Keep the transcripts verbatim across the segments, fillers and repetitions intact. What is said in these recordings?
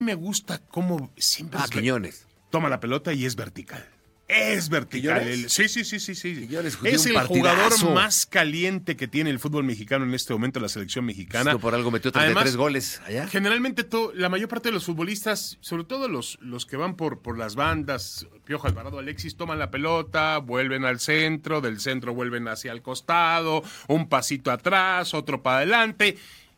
me gusta cómo siempre... Ah, es Quiñones. Toma la pelota y es vertical. Es vertical. El, sí, sí, sí, sí. sí. Quiñones, es el partidazo. jugador más caliente que tiene el fútbol mexicano en este momento, la selección mexicana. No por algo metió treinta y tres Además, goles allá. Generalmente to, la mayor parte de los futbolistas, sobre todo los, los que van por, por las bandas, Piojo Alvarado, Alexis, toman la pelota, vuelven al centro, del centro vuelven hacia el costado, un pasito atrás, otro para adelante.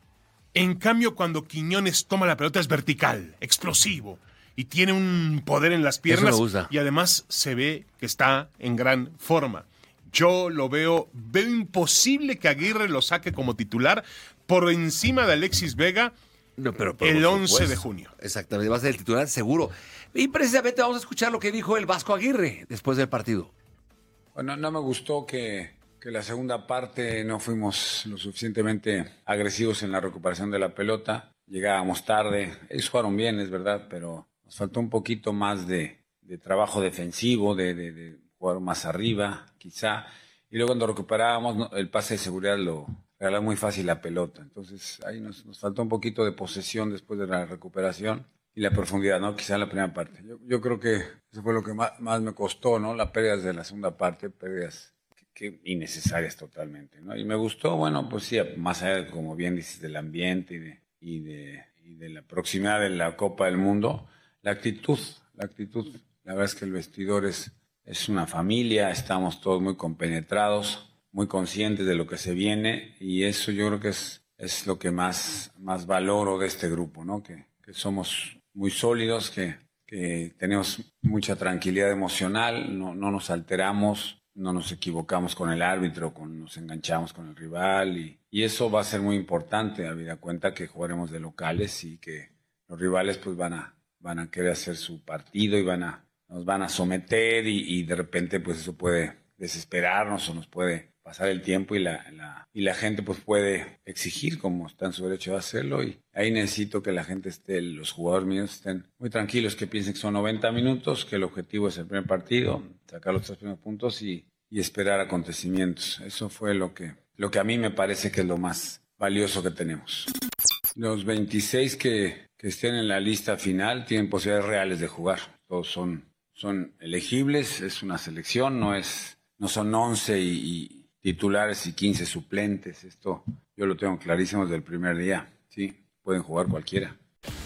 En cambio, cuando Quiñones toma la pelota es vertical, explosivo. Y tiene un poder en las piernas. Eso me gusta. Y además se ve que está en gran forma. Yo lo veo, veo imposible que Aguirre lo saque como titular por encima de Alexis Vega no, pero, pero el por once supuesto. de junio. Exactamente, va a ser el titular seguro. Y precisamente vamos a escuchar lo que dijo el Vasco Aguirre después del partido. Bueno, no me gustó que, que la segunda parte no fuimos lo suficientemente agresivos en la recuperación de la pelota. Llegábamos tarde, ellos jugaron bien, es verdad, pero nos faltó un poquito más de, de trabajo defensivo, de, de, de jugar más arriba, quizá. Y luego cuando recuperábamos, no, el pase de seguridad lo regalaba muy fácil la pelota. Entonces ahí nos, nos faltó un poquito de posesión después de la recuperación y la profundidad, ¿no? Quizá en la primera parte. Yo, yo creo que eso fue lo que más, más me costó, ¿no? Las pérdidas de la segunda parte, pérdidas que, que innecesarias totalmente, ¿no? Y me gustó, bueno, pues sí, más allá, de, como bien dices, del ambiente y de, y de, y de la proximidad de la Copa del Mundo, la actitud, la actitud. La verdad es que el vestidor es, es una familia, estamos todos muy compenetrados, muy conscientes de lo que se viene y eso yo creo que es, es lo que más, más valoro de este grupo, ¿no? Que, que somos muy sólidos, que, que tenemos mucha tranquilidad emocional, no, no nos alteramos, no nos equivocamos con el árbitro, con, nos enganchamos con el rival y, y eso va a ser muy importante, habida cuenta que jugaremos de locales y que los rivales pues van a, van a querer hacer su partido y van a, nos van a someter y, y de repente pues eso puede desesperarnos o nos puede pasar el tiempo y la, la, y la gente pues puede exigir como está en su derecho de hacerlo y ahí necesito que la gente esté, los jugadores míos estén muy tranquilos, que piensen que son noventa minutos, que el objetivo es el primer partido, sacar los tres primeros puntos y, y esperar acontecimientos. Eso fue lo que, lo que a mí me parece que es lo más valioso que tenemos. Los veintiséis que, que estén en la lista final tienen posibilidades reales de jugar, todos son, son elegibles, es una selección, no, es, no son once y, y titulares y quince suplentes. Esto yo lo tengo clarísimo desde el primer día. Sí, pueden jugar cualquiera.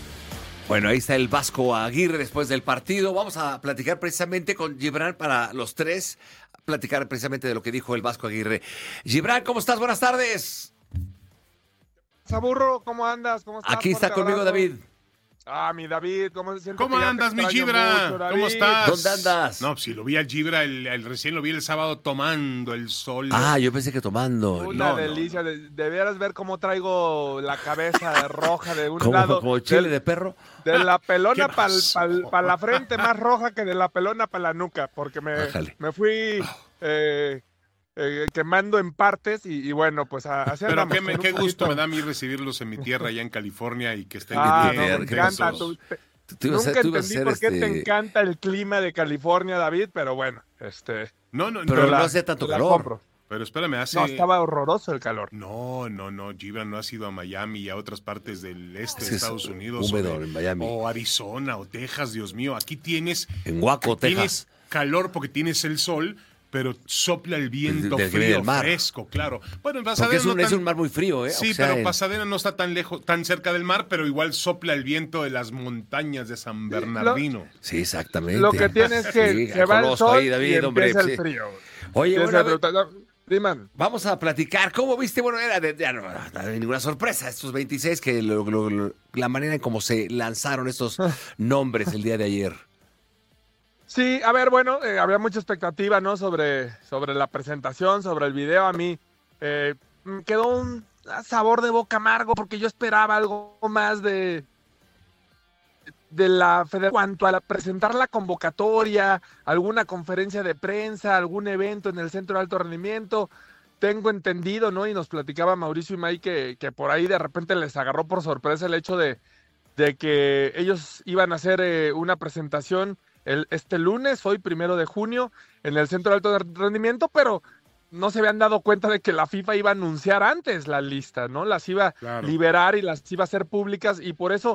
Bueno, ahí está el Vasco Aguirre después del partido. Vamos a platicar precisamente con Gibran para los tres, platicar precisamente de lo que dijo el Vasco Aguirre. Gibran, ¿cómo estás? Buenas tardes. Saburro, ¿cómo andas? ¿Cómo estás? Aquí está Fuerte conmigo abrazo. David. Ah, mi David, ¿cómo se siente? ¿Cómo andas, mi Gibra? ¿Cómo estás? ¿Dónde andas? No, pues si lo vi al Gibra, el, el recién lo vi el sábado tomando el sol. Ah, yo pensé que tomando. Una No, delicia, no. de, debieras ver cómo traigo la cabeza roja de un ¿Cómo, lado. como chile del- de perro? De la pelona ¿Qué para pasó? la frente más roja que de la pelona para la nuca, porque me, Bájale. me fui eh, eh, quemando en partes y, y bueno, pues a hacer Pero qué, me- qué gusto me da a mí recibirlos en mi tierra allá en California y que estén Ah, bien, no, me qué encanta. contentos. tú- te- Tú- tú ibas a- Nunca tú ibas a entendí ser, por qué este, te encanta el clima de California, David, pero bueno, este... No, no, Pero no, no la- hacía tanto la calor. compro. pero espérame, hace... No, estaba horroroso el calor. No, no, no, Gibra no ha ido a Miami y a otras partes del este Sí, de es Estados Unidos. húmedo o, de- en Miami. o Arizona o Texas, Dios mío. Aquí tienes... En Waco, tienes Texas. calor porque tienes el sol, pero sopla el viento Del que viene frío, del mar. fresco, claro. Bueno, en Porque Pasadena es un, no es tan- un mar muy frío, ¿eh? Sí, O sea, pero en- Pasadena no está tan lejos, tan cerca del mar, pero igual sopla el viento de las montañas de San Bernardino. Sí, exactamente. Lo que tiene es que Sí, se va el conozco sol ahí, David, y empieza hombre, el sí. frío. Oye, Sí, bueno, a ese- ver, no, Diman. vamos a platicar. ¿Cómo viste? Bueno, era de, ya no, no había ninguna sorpresa estos veintiséis, que lo- lo- lo- la manera en cómo se lanzaron estos nombres el día de ayer. Sí, a ver, bueno, eh, había mucha expectativa, ¿no? Sobre, sobre la presentación, sobre el video. A mí eh, me quedó un sabor de boca amargo porque yo esperaba algo más de, de la federación cuanto a la- presentar la convocatoria, alguna conferencia de prensa, algún evento en el centro de alto rendimiento. Tengo entendido, ¿no? Y nos platicaba Mauricio y May que, que por ahí de repente les agarró por sorpresa el hecho de, de que ellos iban a hacer eh, una presentación el, este lunes, hoy primero de junio, en el Centro de Alto Rendimiento, pero no se habían dado cuenta de que la FIFA iba a anunciar antes la lista, ¿no? Las iba a Claro. liberar y las iba a hacer públicas y por eso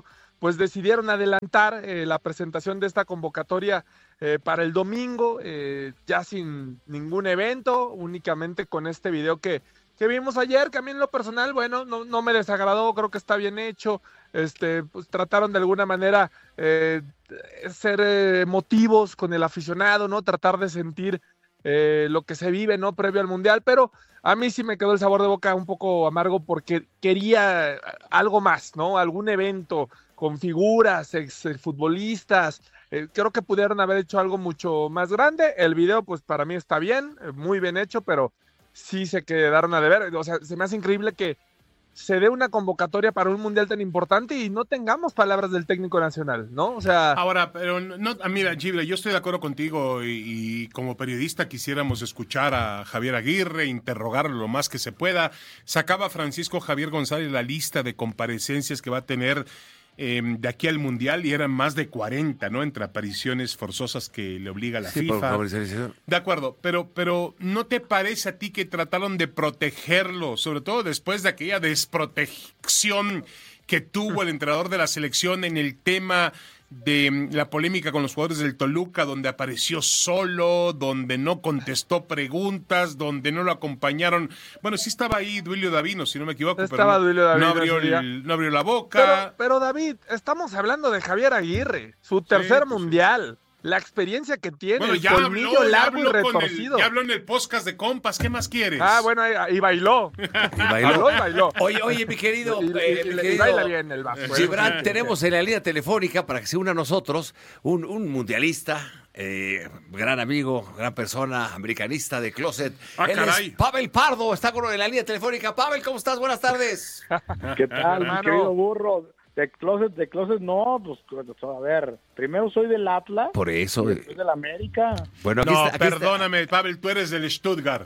pues decidieron adelantar eh, la presentación de esta convocatoria eh, para el domingo, eh, ya sin ningún evento, únicamente con este video que, que vimos ayer, que a mí en lo personal, bueno, no, no me desagradó, creo que está bien hecho. Este, pues trataron de alguna manera eh, ser eh, emotivos con el aficionado, ¿no? Tratar de sentir eh, lo que se vive, ¿no? Previo al Mundial, pero a mí sí me quedó el sabor de boca un poco amargo porque quería algo más, ¿no? Algún evento con figuras, exfutbolistas. Eh, creo que pudieron haber hecho algo mucho más grande. El video, pues para mí está bien, eh, muy bien hecho, pero sí se quedaron a deber. O sea, se me hace increíble que se dé una convocatoria para un mundial tan importante y no tengamos palabras del técnico nacional, ¿no? O sea... Ahora, pero no, mira, Gibra, yo estoy de acuerdo contigo y, y como periodista quisiéramos escuchar a Javier Aguirre, interrogarlo lo más que se pueda. Sacaba Francisco Javier González la lista de comparecencias que va a tener eh, de aquí al Mundial y eran más de cuarenta, ¿no? Entre apariciones forzosas que le obliga la Sí, FIFA. por favor, de acuerdo, pero, pero ¿no te parece a ti que trataron de protegerlo, sobre todo después de aquella desprotección que tuvo el entrenador de la selección en el tema de la polémica con los jugadores del Toluca, donde apareció solo, donde no contestó preguntas, donde no lo acompañaron? Bueno, sí estaba ahí Duilio Davino, si no me equivoco, estaba pero Duilio Davino no, abrió el, no abrió la boca. Pero, pero David, estamos hablando de Javier Aguirre, su tercer Sí, pues, mundial. La experiencia que tiene, bueno, el ya colmillo habló, ya largo y habló con retorcido. el, ya habló en el podcast de compas, ¿qué más quieres? Ah, bueno, y, y bailó. Y bailó. Habló y bailó. Oye, oye, mi querido, Y, y- eh, y- mi y querido baila bien el Vasco. ¿eh? Gibran, tenemos en la línea telefónica para que se una a nosotros un, un mundialista, eh, gran amigo, gran persona, americanista de closet. Ah, Él caray. es Pavel Pardo, está con en la línea telefónica. Pavel, ¿cómo estás? Buenas tardes. ¿Qué tal, mi Hermano. querido burro? De closet, de closet, no, pues, a ver, primero soy del Atlas, Por eso. y después del América. Bueno, aquí No, está, aquí está. perdóname, Pavel, tú eres del Stuttgart.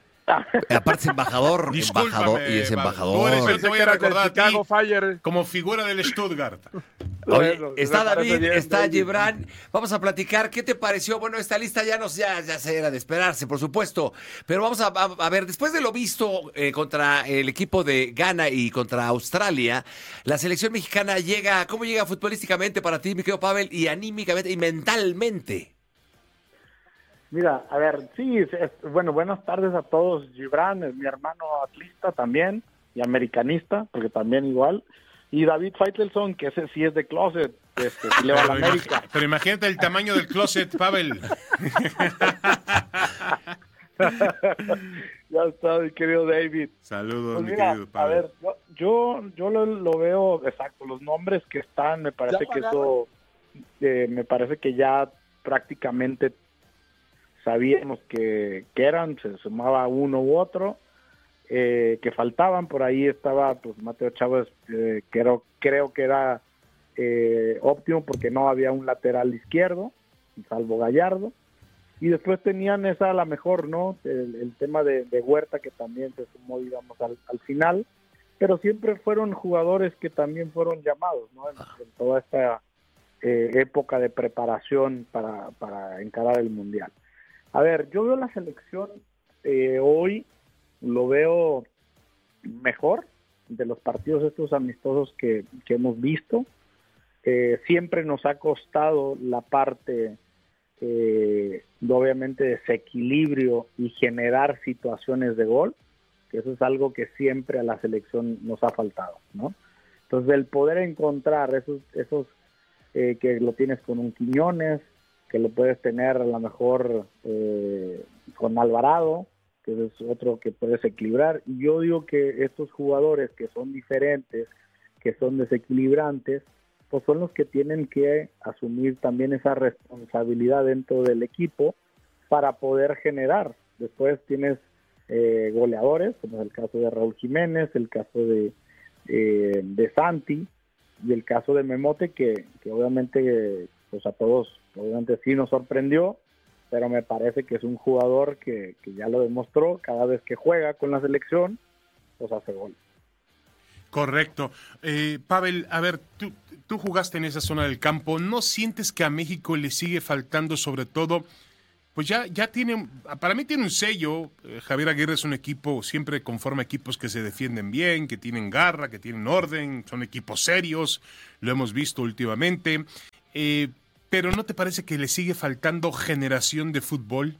Aparte es embajador, Discúlpame, embajador y es Pavel. embajador. Tú eres el- Pensé te voy que a era del recordar a ti. Chicago Fire. Como figura del Stuttgart. Oye, Bueno, está me parece David, bien, está David. Gibran. Vamos a platicar. ¿Qué te pareció? Bueno, esta lista ya nos ya, ya se era de esperarse, por supuesto. Pero vamos a, a, a ver, después de lo visto eh, contra el equipo de Ghana y contra Australia, la selección mexicana llega, ¿cómo llega futbolísticamente para ti, mi querido Pavel, y anímicamente y mentalmente? Mira, a ver, sí, es- es- bueno, buenas tardes a todos. Gibran es mi hermano atlista también, y americanista, porque también igual. Y David Faitelson, que ese sí es de closet, este, sí le va a la Pero, América. imag- pero imagínate el tamaño del closet, Pavel. Ya está, mi querido David. Saludos, Pues mi mira, querido a Pavel. ver, yo, yo, yo lo, lo veo exacto, los nombres que están, me parece Ya que pagaron. eso, eh, me parece que ya prácticamente sabíamos que, que eran, se sumaba uno u otro, eh, que faltaban, por ahí estaba pues Mateo Chávez, eh, creo, creo que era eh, óptimo porque no había un lateral izquierdo, salvo Gallardo. Y después tenían esa a la mejor, ¿no? El, el tema de, de Huerta, que también se sumó, digamos, al, al final. Pero siempre fueron jugadores que también fueron llamados, ¿no? En, en toda esta eh, época de preparación para, para encarar el Mundial. A ver, yo veo la selección eh, hoy, lo veo mejor de los partidos estos amistosos que, que hemos visto. Eh, siempre nos ha costado la parte... Eh, obviamente desequilibrio y generar situaciones de gol, que eso es algo que siempre a la selección nos ha faltado, ¿no? Entonces el poder encontrar esos, esos eh, que lo tienes con un Quiñones, que lo puedes tener a lo mejor eh, con Alvarado, que es otro que puedes equilibrar, y yo digo que estos jugadores que son diferentes, que son desequilibrantes, pues son los que tienen que asumir también esa responsabilidad dentro del equipo para poder generar. Después tienes eh, goleadores, como es el caso de Raúl Jiménez, el caso de, eh, de Santi y el caso de Memote, que, que obviamente pues a todos obviamente sí nos sorprendió, pero me parece que es un jugador que, que ya lo demostró, cada vez que juega con la selección, pues hace gol. Correcto. Eh, Pavel, a ver, tú, tú jugaste en esa zona del campo. ¿No sientes que a México le sigue faltando sobre todo pues ya, ya tiene, para mí tiene un sello. eh, Javier Aguirre es un equipo, siempre conforma equipos que se defienden bien, que tienen garra, que tienen orden, son equipos serios, lo hemos visto últimamente, eh, pero ¿no te parece que le sigue faltando generación de fútbol?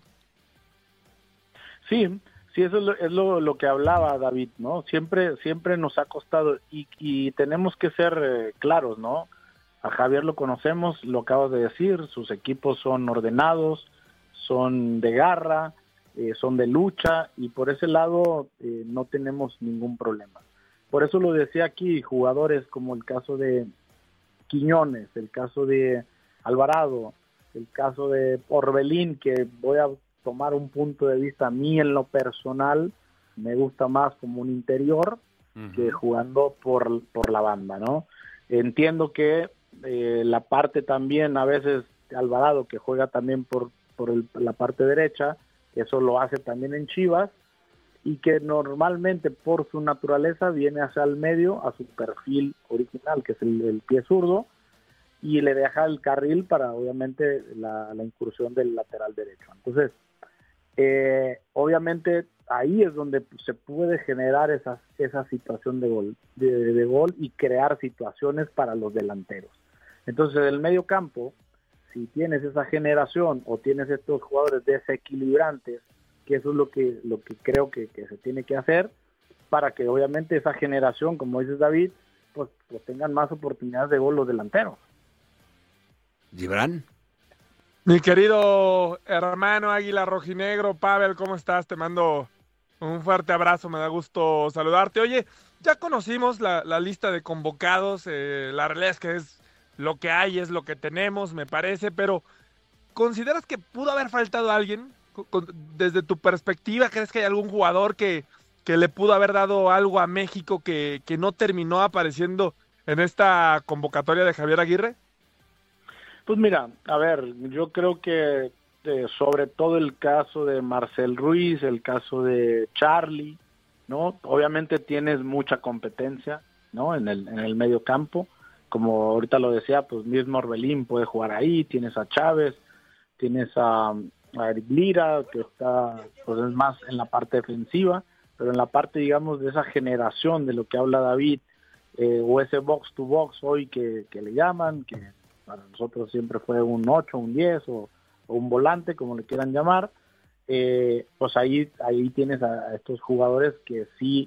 Sí, sí, eso es lo, es lo, lo que hablaba David, ¿no? Siempre, siempre nos ha costado y, y tenemos que ser eh, claros, ¿no? A Javier lo conocemos, lo acabo de decir, sus equipos son ordenados, son de garra, eh, son de lucha y por ese lado eh, no tenemos ningún problema. Por eso lo decía aquí, jugadores como el caso de Quiñones, el caso de Alvarado, el caso de Orbelín, que voy a tomar un punto de vista, a mí en lo personal me gusta más como un interior uh-huh. que jugando por, por la banda, ¿no? Entiendo que eh, la parte también a veces Alvarado, que juega también por por el, la parte derecha, eso lo hace también en Chivas, y que normalmente por su naturaleza viene hacia el medio, a su perfil original, que es el, el pie zurdo, y le deja el carril para obviamente la, la incursión del lateral derecho. Entonces, eh, obviamente ahí es donde se puede generar esa, esa situación de gol, de, de gol y crear situaciones para los delanteros. Entonces, el medio campo, si tienes esa generación o tienes estos jugadores desequilibrantes, que eso es lo que lo que creo que, que se tiene que hacer para que obviamente esa generación, como dices David, pues, pues tengan más oportunidades de gol los delanteros. Gibran. Mi querido hermano Águila Rojinegro, Pavel, ¿cómo estás? Te mando un fuerte abrazo, me da gusto saludarte. Oye, ya conocimos la, la lista de convocados, eh, la realidad es que es lo que hay, es lo que tenemos, me parece, pero ¿consideras que pudo haber faltado alguien? Desde tu perspectiva, ¿crees que hay algún jugador que, que le pudo haber dado algo a México que, que no terminó apareciendo en esta convocatoria de Javier Aguirre? Pues mira, a ver, yo creo que eh, sobre todo el caso de Marcel Ruiz, el caso de Charlie, ¿no? Obviamente tienes mucha competencia, ¿no? En el, en el medio campo. Como ahorita lo decía, pues mismo Orbelín puede jugar ahí, tienes a Chávez, tienes a, a Eric Lira, que está, pues es más en la parte defensiva, pero en la parte, digamos, de esa generación de lo que habla David, eh, o ese box to box hoy que, que le llaman, que para nosotros siempre fue un ocho, un diez o, o un volante, como le quieran llamar, eh, pues ahí, ahí tienes a, a estos jugadores que sí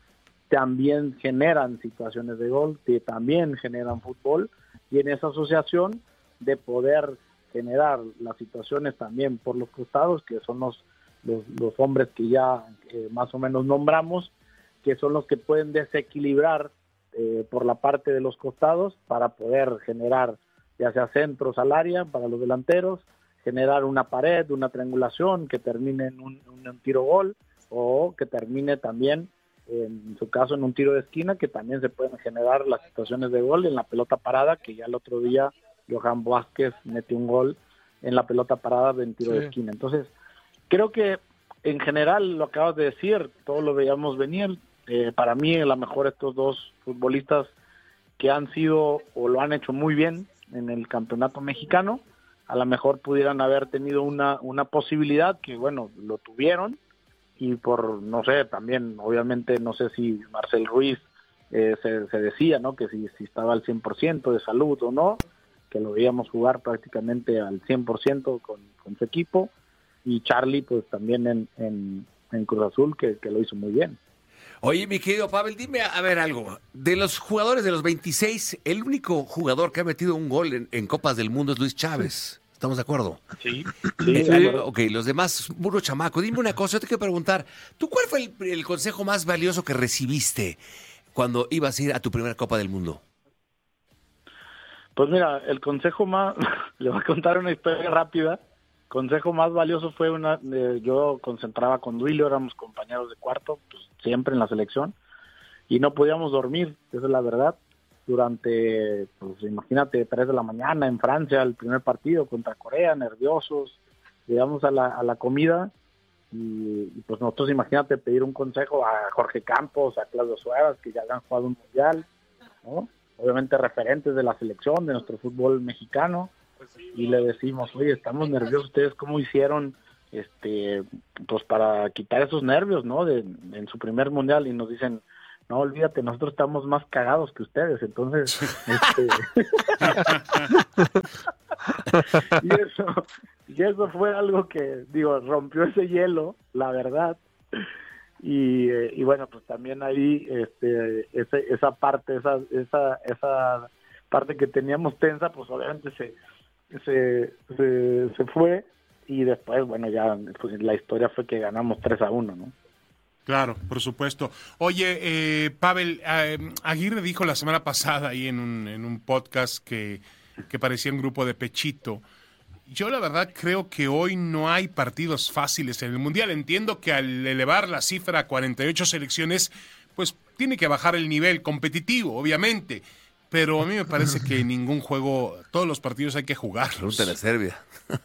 también generan situaciones de gol, que también generan fútbol, y en esa asociación de poder generar las situaciones también por los costados, que son los, los, los hombres que ya eh, más o menos nombramos, que son los que pueden desequilibrar eh, por la parte de los costados para poder generar ya sea centros al área para los delanteros, generar una pared, una triangulación que termine en un, un tiro gol o que termine también en su caso en un tiro de esquina, que también se pueden generar las situaciones de gol en la pelota parada, que ya el otro día Johan Vázquez metió un gol en la pelota parada de tiro sí. de esquina. Entonces, creo que en general lo acabas de decir, todos lo veíamos venir. Eh, para mí, a lo mejor estos dos futbolistas que han sido o lo han hecho muy bien en el campeonato mexicano, a lo mejor pudieran haber tenido una, una posibilidad que, bueno, lo tuvieron, y por, no sé, también, obviamente, no sé si Marcel Ruiz eh, se, se decía, ¿no? Que si, si estaba al cien por ciento de salud o no, que lo veíamos jugar prácticamente al cien por ciento con, con su equipo, y Charlie, pues también en, en, en Cruz Azul, que, que lo hizo muy bien. Oye, mi querido Pavel, dime a ver algo. De los jugadores de los veintiséis, el único jugador que ha metido un gol en, en Copas del Mundo es Luis Chávez. ¿Estamos de acuerdo? Sí. sí, eh, sí. Ok, los demás, puro chamaco. Dime una cosa, yo te quiero preguntar, ¿tú cuál fue el, el consejo más valioso que recibiste cuando ibas a ir a tu primera Copa del Mundo? Pues mira, el consejo más, le voy a contar una historia rápida. Consejo más valioso fue una, eh, yo concentraba con Duilio, éramos compañeros de cuarto, pues siempre en la selección, y no podíamos dormir, esa es la verdad. Durante, pues imagínate, tres de la mañana en Francia, el primer partido contra Corea, nerviosos, llegamos a la, a la comida y, y pues nosotros, imagínate, pedir un consejo a Jorge Campos, a Claudio Suárez, que ya habían jugado un mundial, ¿no? Obviamente referentes de la selección, de nuestro fútbol mexicano, y le decimos, oye, estamos nerviosos, ¿ustedes cómo hicieron este pues para quitar esos nervios, ¿no? De, en su primer mundial, y nos dicen, no, olvídate, nosotros estamos más cagados que ustedes, entonces este... y eso y eso fue algo que, digo, rompió ese hielo, la verdad. Y, eh, y bueno, pues también ahí este ese, esa parte, esa esa esa parte que teníamos tensa, pues obviamente se se se, se fue, y después, bueno, ya pues, la historia fue que ganamos tres a uno, ¿no? Claro, por supuesto. Oye, eh, Pavel, eh, Aguirre dijo la semana pasada ahí en un, en un podcast que, que parecía un grupo de pechito. Yo la verdad creo que hoy no hay partidos fáciles en el Mundial. Entiendo que al elevar la cifra a cuarenta y ocho selecciones, pues tiene que bajar el nivel competitivo, obviamente. Pero a mí me parece que ningún juego, todos los partidos hay que jugarlos. Pregúntale a Serbia.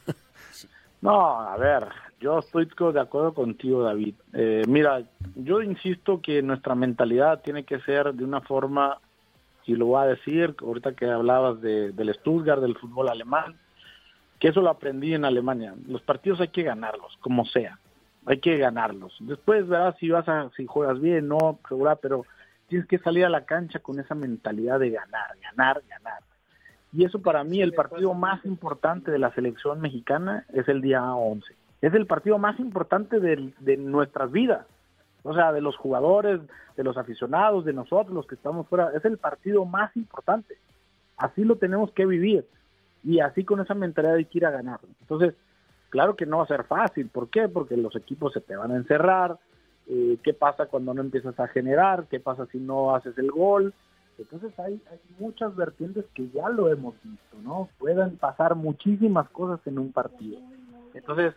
No, a ver, yo estoy de acuerdo contigo, David. Eh, mira, yo insisto que nuestra mentalidad tiene que ser de una forma, y lo voy a decir, ahorita que hablabas de, del Stuttgart, del fútbol alemán, que eso lo aprendí en Alemania. Los partidos hay que ganarlos, como sea. Hay que ganarlos. Después, ¿verdad? Si vas a, si juegas bien, no, segura, pero tienes que salir a la cancha con esa mentalidad de ganar, ganar, ganar. Y eso para mí, el partido más importante de la selección mexicana es el día once. Es el partido más importante de, de nuestras vidas. O sea, de los jugadores, de los aficionados, de nosotros, los que estamos fuera. Es el partido más importante. Así lo tenemos que vivir. Y así con esa mentalidad hay que ir a ganar. Entonces, claro que no va a ser fácil. ¿Por qué? Porque los equipos se te van a encerrar. Eh, ¿Qué pasa cuando no empiezas a generar? ¿Qué pasa si no haces el gol? Entonces hay, hay muchas vertientes que ya lo hemos visto, ¿no? Pueden pasar muchísimas cosas en un partido. Entonces,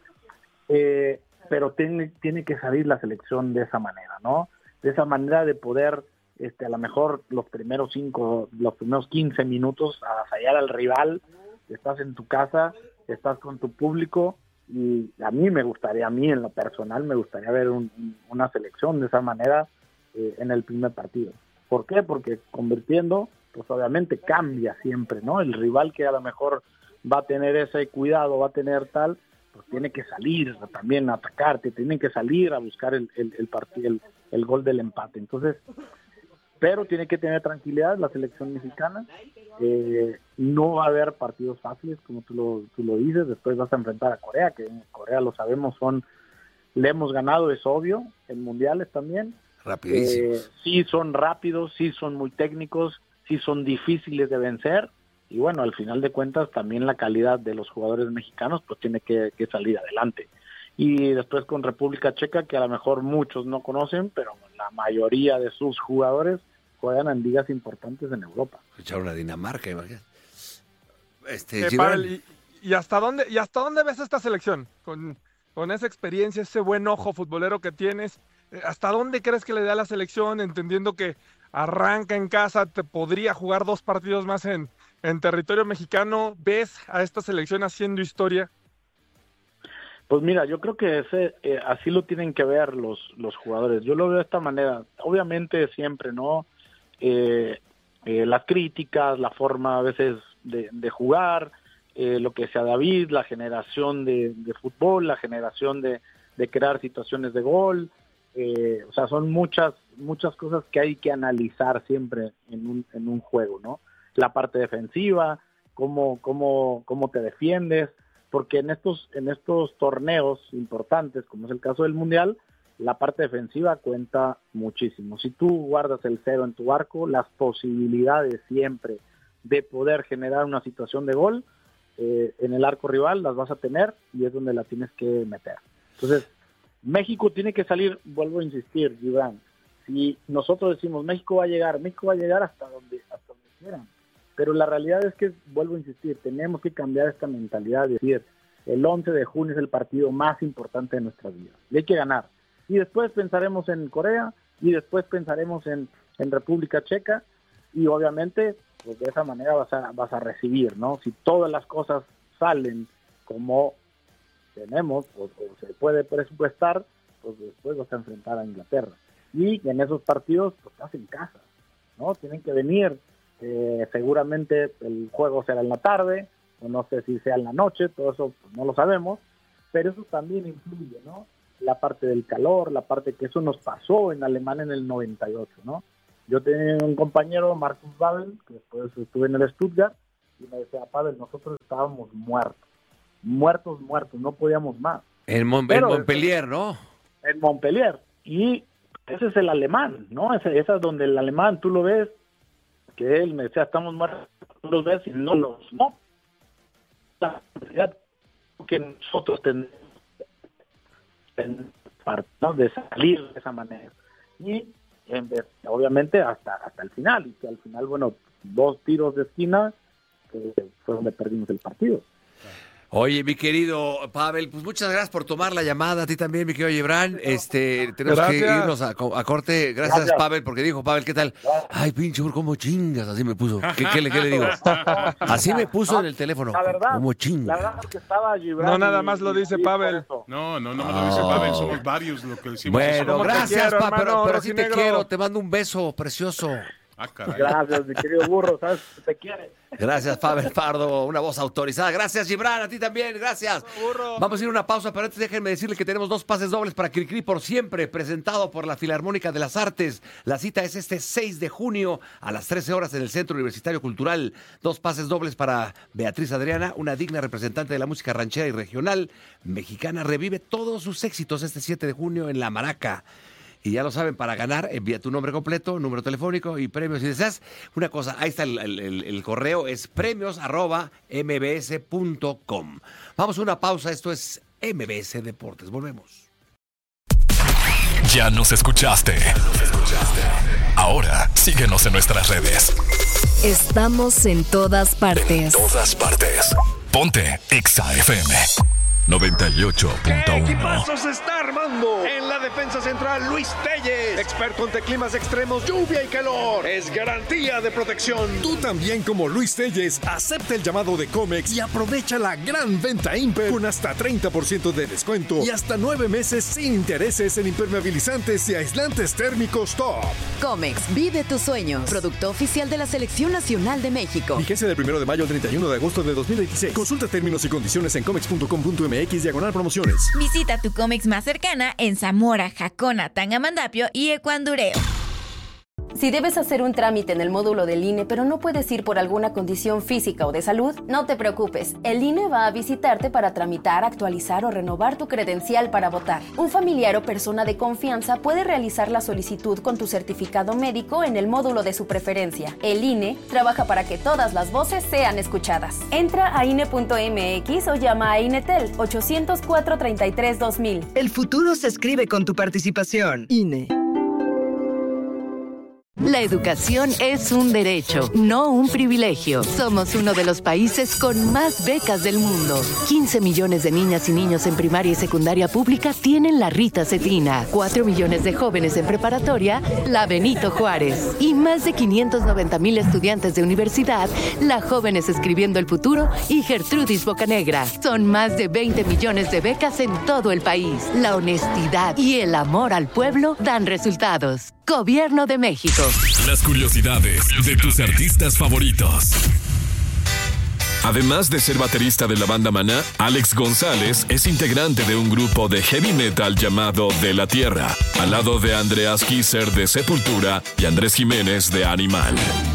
eh, pero tiene, tiene que salir la selección de esa manera, ¿no? De esa manera de poder, este, a lo mejor los primeros cinco, los primeros quince minutos avasallar al rival. Estás en tu casa, estás con tu público, y a mí me gustaría, a mí en lo personal, me gustaría ver un, una selección de esa manera eh, en el primer partido. ¿Por qué? Porque convirtiendo, pues obviamente cambia siempre, ¿no? El rival que a lo mejor va a tener ese cuidado, va a tener tal, pues tiene que salir también a atacarte, tiene que salir a buscar el, el, el, partido, el, el gol del empate. Entonces, pero tiene que tener tranquilidad la selección mexicana. Eh, no va a haber partidos fáciles, como tú lo, tú lo dices. Después vas a enfrentar a Corea, que en Corea lo sabemos, son le hemos ganado, es obvio, en mundiales también. Rapidísimos. Eh, sí son rápidos, sí son muy técnicos, sí son difíciles de vencer, y bueno, al final de cuentas también la calidad de los jugadores mexicanos pues tiene que, que salir adelante. Y después con República Checa, que a lo mejor muchos no conocen, pero la mayoría de sus jugadores juegan en ligas importantes en Europa. Echaron a Dinamarca, imagínate. Este, Eh, Pavel, y, y hasta dónde y hasta dónde ves esta selección con, con esa experiencia, ese buen ojo futbolero que tienes? ¿Hasta dónde crees que le da la selección, entendiendo que arranca en casa, te podría jugar dos partidos más en, en territorio mexicano? ¿Ves a esta selección haciendo historia? Pues mira, yo creo que ese eh, así lo tienen que ver los, los jugadores. Yo lo veo de esta manera. Obviamente siempre, ¿no? Eh, eh, las críticas, la forma a veces de, de jugar, eh, lo que decía David, la generación de, de fútbol, la generación de, de crear situaciones de gol. Eh, o sea, son muchas muchas cosas que hay que analizar siempre en un, en un juego, ¿no? La parte defensiva, cómo, cómo, cómo te defiendes, porque en estos, en estos torneos importantes, como es el caso del Mundial, la parte defensiva cuenta muchísimo. Si tú guardas el cero en tu arco, las posibilidades siempre de poder generar una situación de gol eh, en el arco rival las vas a tener, y es donde la tienes que meter. Entonces, México tiene que salir, vuelvo a insistir, Gibran, si nosotros decimos México va a llegar, México va a llegar hasta donde, hasta donde quieran, pero la realidad es que, vuelvo a insistir, tenemos que cambiar esta mentalidad de decir, el once de junio es el partido más importante de nuestras vidas, y hay que ganar, y después pensaremos en Corea, y después pensaremos en, en República Checa, y obviamente, pues de esa manera vas a, vas a recibir, ¿no? Si todas las cosas salen como tenemos o, o se puede presupuestar, pues después vas a enfrentar a Inglaterra, y en esos partidos pues estás en casa, ¿no? Tienen que venir, eh, seguramente el juego será en la tarde, o no sé si sea en la noche, todo eso pues, no lo sabemos, pero eso también influye, ¿no? La parte del calor, la parte que eso nos pasó en Alemania en el noventa y ocho, ¿no? Yo tenía un compañero, Marcus Babel, que después estuve en el Stuttgart, y me decía, Pavel, nosotros estábamos muertos, muertos, muertos, no podíamos más. En, Mon- en Montpellier, ¿no? En Montpellier, y ese es el alemán, ¿no? Ese, esa es donde el alemán, tú lo ves, que él me decía, estamos muertos, tú los ves y no los, no. La necesidad que nosotros tenemos ¿no? de salir de esa manera. Y en vez, obviamente hasta hasta el final, y que al final, bueno, dos tiros de esquina, que fue donde perdimos el partido. Oye, mi querido Pavel, pues muchas gracias por tomar la llamada. A ti también, mi querido Gibran. Este, tenemos Gracias. que irnos a, a corte. Gracias, Gracias. Pavel, porque dijo, Pavel, ¿qué tal? Ay, pinche, ¿cómo chingas? Así me puso. ¿Qué, qué le, qué le digo? Así me puso en el teléfono. La verdad, ¿Cómo la chingas? verdad es que estaba Gibran. No, nada y- más lo y dice David por Pavel. eso. No, no, no me lo dice Oh. Pavel, somos varios lo que decimos. Bueno, ¿Cómo te gracias, quiero, pa, pero, hermano, pero sí te rojinegro? quiero. Te mando un beso precioso. Ah, caray. Gracias, mi querido burro, sabes que te quiere. Gracias, Pavel Pardo, una voz autorizada. Gracias, Gibran, a ti también, gracias. Vamos a ir a una pausa, pero antes déjenme decirle que tenemos dos pases dobles para Cricri por siempre, presentado por la Filarmónica de las Artes. La cita es este seis de junio a las trece horas en el Centro Universitario Cultural. Dos pases dobles para Beatriz Adriana, una digna representante de la música ranchera y regional mexicana. Revive todos sus éxitos este siete de junio en La Maraca. Y ya lo saben, para ganar, envía tu nombre completo, número telefónico y premios. Si deseas una cosa, ahí está el, el- el- el correo, es premios arroba mbs punto com. Vamos a una pausa, esto es M B S Deportes, volvemos. Ya nos escuchaste. Ahora síguenos en nuestras redes. Estamos en todas partes. Todas partes. Ponte Exa F M noventa y ocho punto uno. Equipazo se está armando en la defensa central. Luis Telles, experto ante climas extremos, lluvia y calor, es garantía de protección. Tú también, como Luis Telles, acepta el llamado de Comex y aprovecha la gran venta Imper con hasta treinta por ciento de descuento y hasta nueve meses sin intereses en impermeabilizantes y aislantes térmicos top. Comex, vive tus sueños. Producto oficial de la Selección Nacional de México. Vigencia del primero de mayo al treinta y uno de agosto de dos mil veintiséis. Consulta términos y condiciones en comex punto com punto m x diagonal promociones. Visita tu Comex más cercana en Zamora, Jacona, Tangamandapio y Ecuandureo. Si debes hacer un trámite en el módulo del I N E, pero no puedes ir por alguna condición física o de salud, no te preocupes. El I N E va a visitarte para tramitar, actualizar o renovar tu credencial para votar. Un familiar o persona de confianza puede realizar la solicitud con tu certificado médico en el módulo de su preferencia. El I N E trabaja para que todas las voces sean escuchadas. Entra a I N E punto m x o llama a INETEL ochocientos cuatro treinta y tres dos mil. El futuro se escribe con tu participación. I N E. La educación es un derecho, no un privilegio. Somos uno de los países con más becas del mundo. quince millones de niñas y niños en primaria y secundaria pública tienen la Rita Cetina. cuatro millones de jóvenes en preparatoria, la Benito Juárez. Y más de quinientos noventa mil estudiantes de universidad, la Jóvenes Escribiendo el Futuro y Gertrudis Bocanegra. Son más de veinte millones de becas en todo el país. La honestidad y el amor al pueblo dan resultados. Gobierno de México. Las curiosidades de tus artistas favoritos. Además de ser baterista de la banda Maná, Alex González es integrante de un grupo de heavy metal llamado De la Tierra, al lado de Andreas Kisser de Sepultura y Andrés Jiménez de Animal.